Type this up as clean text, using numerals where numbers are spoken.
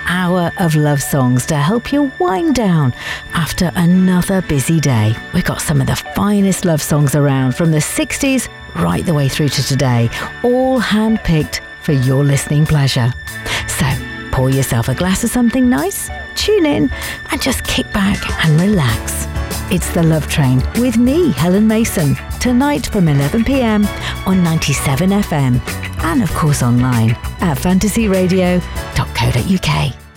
hour of love songs to help you wind down after another busy day. We've got some of the finest love songs around from the 60s right the way through to today, all hand-picked for your listening pleasure. So pour yourself a glass of something nice, tune in and just kick back and relax. It's The Love Train with me, Helen Mason, tonight from 11 p.m. on 97 FM and of course online at fantasyradio.co.uk.